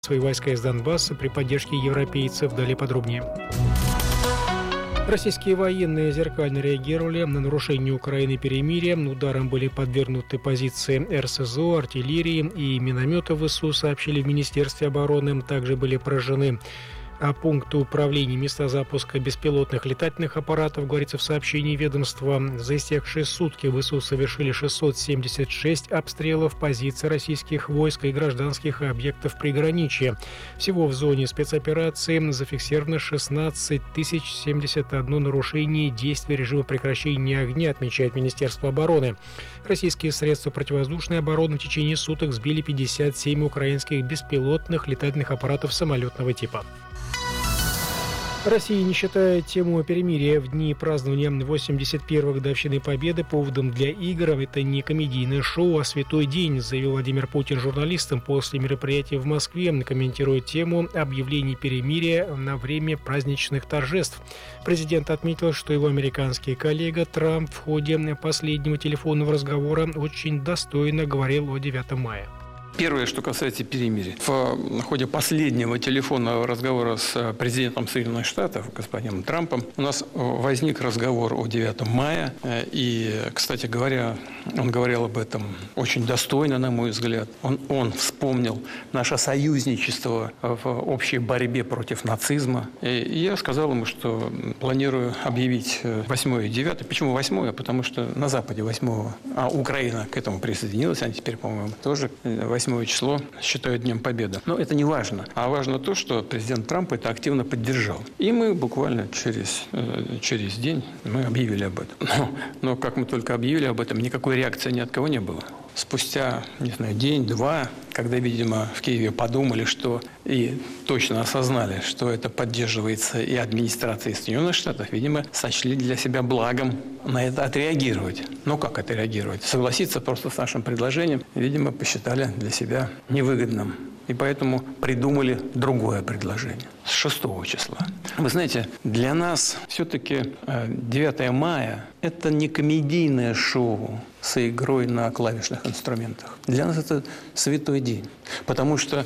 свои войска из Донбасса при поддержке европейцев. Далее подробнее. Российские военные зеркально реагировали на нарушение Украины перемирия. Ударом были подвергнуты позиции РСЗО, артиллерии и минометов ВСУ, сообщили в Министерстве обороны. Также были поражены пункты управления, места запуска беспилотных летательных аппаратов, говорится в сообщении ведомства. За истекшие сутки ВСУ совершили 676 обстрелов позиций российских войск и гражданских объектов приграничья. Всего в зоне спецоперации зафиксировано 16 071 нарушение действий режима прекращения огня, отмечает Министерство обороны. Российские средства противовоздушной обороны в течение суток сбили 57 украинских беспилотных летательных аппаратов самолетного типа. Россия не считает тему перемирия в дни празднования 81-й годовщины Победы поводом для игр. Это не комедийное шоу, а святой день, заявил Владимир Путин журналистам после мероприятия в Москве, комментируя тему объявления перемирия на время праздничных торжеств. Президент отметил, что его американский коллега Трамп в ходе последнего телефонного разговора очень достойно говорил о 9 мая. Первое, что касается перемирия. В ходе последнего телефонного разговора с президентом Соединенных Штатов, господином Трампом, у нас возник разговор о 9 мая. И, кстати говоря, он говорил об этом очень достойно, на мой взгляд. Он вспомнил наше союзничество в общей борьбе против нацизма. И я сказал ему, что планирую объявить 8 и 9. Почему 8? Потому что на Западе 8, а Украина к этому присоединилась, они теперь, по-моему, тоже 8 число считают Днем Победы. Но это не важно. А важно то, что президент Трамп это активно поддержал. И мы буквально через день мы объявили об этом. Но как мы только объявили об этом, никакой реакции ни от кого не было. Спустя, не знаю, день-два, когда, видимо, в Киеве подумали, что и точно осознали, что это поддерживается и администрацией Соединенных Штатов, видимо, сочли для себя благом на это отреагировать. Но как отреагировать? Согласиться просто с нашим предложением, видимо, посчитали для себя невыгодным. И поэтому придумали другое предложение с 6 числа. Вы знаете, для нас все-таки 9 мая – это не комедийное шоу с игрой на клавишных инструментах. Для нас это святой день, потому что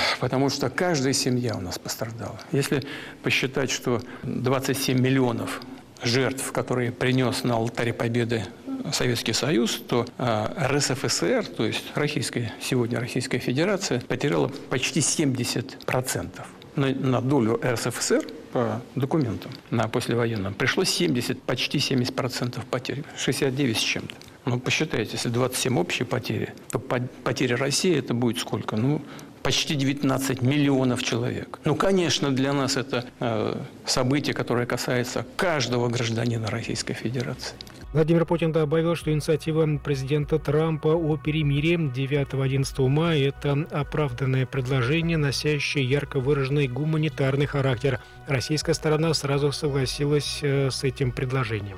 каждая семья у нас пострадала. Если посчитать, что 27 миллионов жертв, которые принес на алтаре Победы Советский Союз, то РСФСР, то есть сегодня Российская Федерация, потеряла почти 70%. На долю РСФСР по документам на послевоенном пришлось почти 70% потерь, 69 с чем-то. Ну, посчитайте, если 27 общие потери, то потери России это будет сколько? Почти 19 миллионов человек. Конечно, для нас это событие, которое касается каждого гражданина Российской Федерации. Владимир Путин добавил, что инициатива президента Трампа о перемирии 9-11 мая – это оправданное предложение, носящее ярко выраженный гуманитарный характер. Российская сторона сразу согласилась с этим предложением.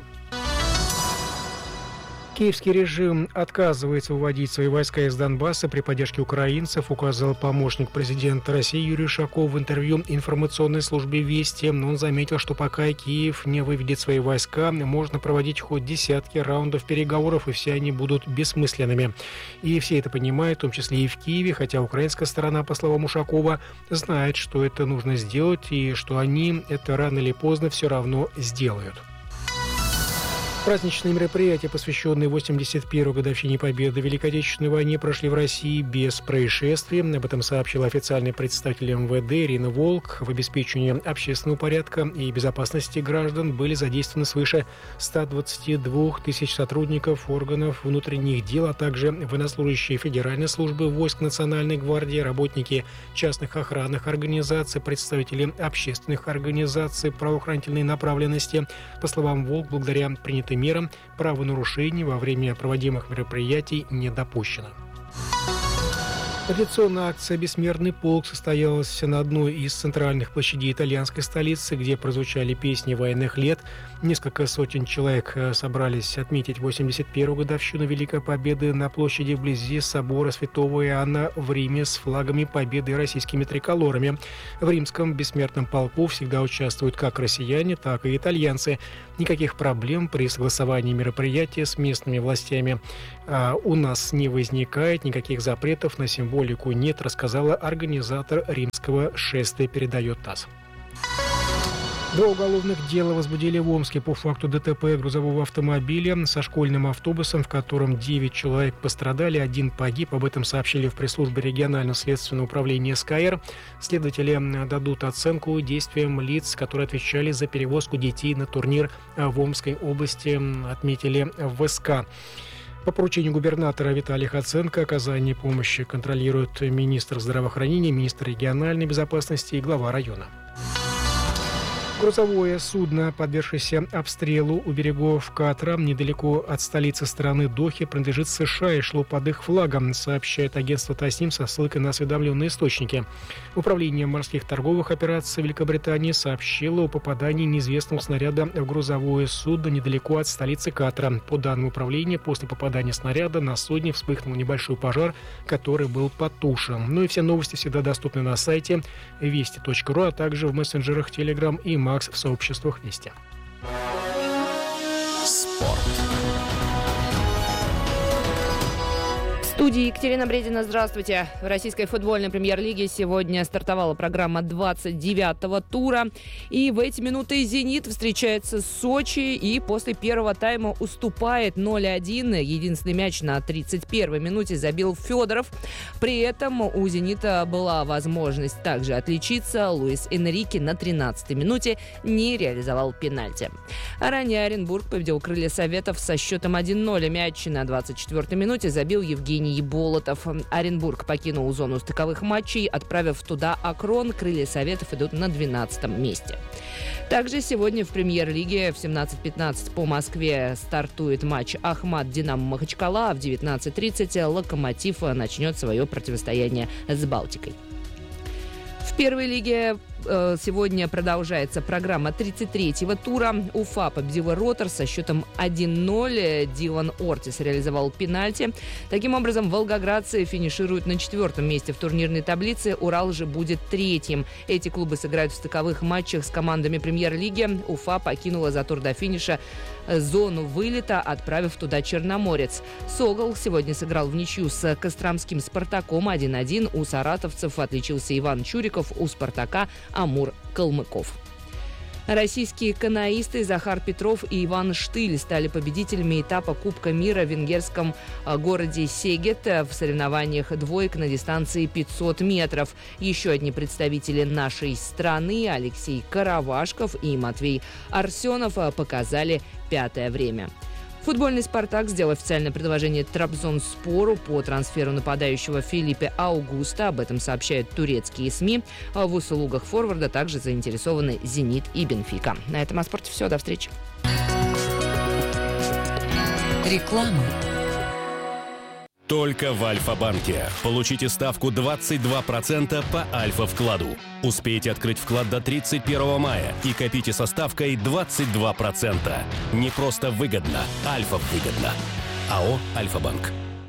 Киевский режим отказывается выводить свои войска из Донбасса при поддержке украинцев, указал помощник президента России Юрий Ушаков в интервью информационной службе «Вести». Он заметил, что пока Киев не выведет свои войска, можно проводить хоть десятки раундов переговоров, и все они будут бессмысленными. И все это понимают, в том числе и в Киеве, хотя украинская сторона, по словам Ушакова, знает, что это нужно сделать, и что они это рано или поздно все равно сделают. Праздничные мероприятия, посвященные 81-й годовщине Победы в Великой Отечественной войне, прошли в России без происшествий. Об этом сообщил официальный представитель МВД Ирина Волк. В обеспечении общественного порядка и безопасности граждан были задействованы свыше 122 тысяч сотрудников органов внутренних дел, а также военнослужащие Федеральной службы войск Национальной гвардии, работники частных охранных организаций, представители общественных организаций правоохранительной направленности. По словам Волк, благодаря принятым мерам правонарушений во время проводимых мероприятий не допущено. Традиционная акция «Бессмертный полк» состоялась на одной из центральных площадей итальянской столицы, где прозвучали песни военных лет. Несколько сотен человек собрались отметить 81-ю годовщину Великой Победы на площади вблизи собора Святого Иоанна в Риме с флагами Победы и российскими триколорами. В римском «Бессмертном полку» всегда участвуют как россияне, так и итальянцы. Никаких проблем при согласовании мероприятия с местными властями у нас не возникает, никаких запретов на символику символику нет, рассказала организатор римского шествия, передает ТАСС. 2 уголовных дела возбудили в Омске по факту ДТП грузового автомобиля со школьным автобусом, в котором 9 человек пострадали, 1 погиб. Об этом сообщили в пресс-службе регионального следственного управления СКР. Следователи дадут оценку действиям лиц, которые отвечали за перевозку детей на турнир в Омской области, отметили в СК. По поручению губернатора Виталия Хоценко оказание помощи контролирует министр здравоохранения, министр региональной безопасности и глава района. Грузовое судно, подвергшееся обстрелу у берегов Катара, недалеко от столицы страны Дохи, принадлежит США и шло под их флагом, сообщает агентство ТАСС со ссылкой на осведомленные источники. Управление морских торговых операций Великобритании сообщило о попадании неизвестного снаряда в грузовое судно недалеко от столицы Катара. По данным управления, после попадания снаряда на судне вспыхнул небольшой пожар, который был потушен. Ну и все новости всегда доступны на сайте вести.ру, а также в мессенджерах Telegram и Макс в сообществах Вести. Спорт. В студии Екатерина Бредина. Здравствуйте. В российской футбольной премьер-лиге сегодня стартовала программа 29-го тура. И в эти минуты «Зенит» встречается с Сочи и после первого тайма уступает 0-1. Единственный мяч на 31-й минуте забил Федоров. При этом у «Зенита» была возможность также отличиться. Луис Энрике на 13-й минуте не реализовал пенальти. А ранее Оренбург победил «Крылья Советов» со счетом 1-0. Мяч на 24-й минуте забил Евгений Болотов. Оренбург покинул зону стыковых матчей, отправив туда Акрон. «Крылья Советов» идут на 12-м месте. Также сегодня в премьер-лиге в 17:15 по Москве стартует матч Ахмат-Динамо Махачкала, а в 19:30 «Локомотив» начнет свое противостояние с «Балтикой». В первой лиге сегодня продолжается программа 33-го тура. Уфа победила «Ротор» со счетом 1-0. Дилан Ортис реализовал пенальти. Таким образом, волгоградцы финишируют на 4-м месте в турнирной таблице. Урал же будет 3-м. Эти клубы сыграют в стыковых матчах с командами премьер-лиги. Уфа покинула за тур до финиша зону вылета, отправив туда Черноморец. «Сокол» сегодня сыграл в ничью с костромским «Спартаком» 1-1. У саратовцев отличился Иван Чуриков, у «Спартака» Амур Калмыков. Российские каноисты Захар Петров и Иван Штыль стали победителями этапа Кубка мира в венгерском городе Сегет в соревнованиях двоек на дистанции 500 метров. Еще одни представители нашей страны, Алексей Каравашков и Матвей Арсенов, показали 5-е время. Футбольный «Спартак» сделал официальное предложение Трабзонспору по трансферу нападающего Филиппе Аугуста. Об этом сообщают турецкие СМИ. В услугах форварда также заинтересованы «Зенит» и «Бенфика». На этом о спорте все. До встречи. Реклама. Только в Альфа-банке. Получите ставку 22% по Альфа-вкладу. Успейте открыть вклад до 31 мая и копите со ставкой 22%. Не просто выгодно, Альфа-выгодно. АО «Альфа-банк».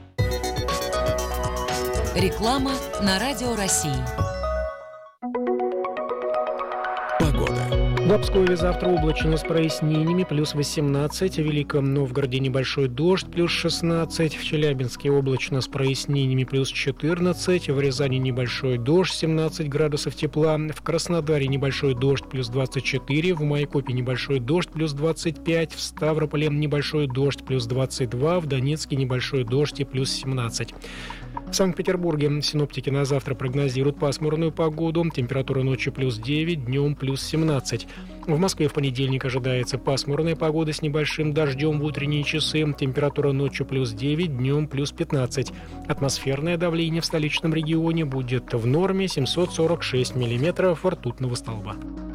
Реклама на Радио России. Погода. В Обскове завтра облачно с прояснениями, плюс 18. В Великом Новгороде небольшой дождь, плюс 16. В Челябинске облачно с прояснениями, плюс 14. В Рязани небольшой дождь, 17 градусов тепла. В Краснодаре небольшой дождь, плюс 24. В Майкопе небольшой дождь, плюс 25. В Ставрополе небольшой дождь, плюс 22. В Донецке небольшой дождь и плюс 17. В Санкт-Петербурге синоптики на завтра прогнозируют пасмурную погоду. Температура ночью плюс 9, днем плюс 17. В Москве в понедельник ожидается пасмурная погода с небольшим дождем в утренние часы. Температура ночью плюс 9, днем плюс 15. Атмосферное давление в столичном регионе будет в норме 746 миллиметров ртутного столба.